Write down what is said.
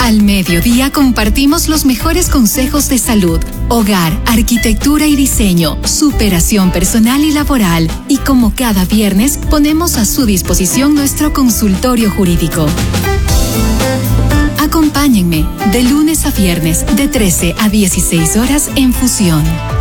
Al mediodía compartimos los mejores consejos de salud, hogar, arquitectura y diseño, superación personal y laboral. Y como cada viernes, ponemos a su disposición nuestro consultorio jurídico. Acompáñenme de lunes a viernes de 13 a 16 horas en Fusión.